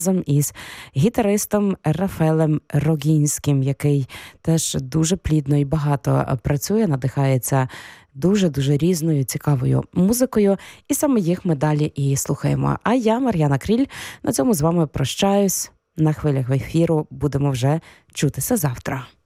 разом із гітаристом Рафаелем Рогінським, який теж дуже плідно і багато працює, надихається дуже-дуже різною цікавою музикою. І саме їх ми далі і слухаємо. А я, Мар'яна Кріль, на цьому з вами прощаюсь. На хвилях ефіру будемо вже чутися завтра.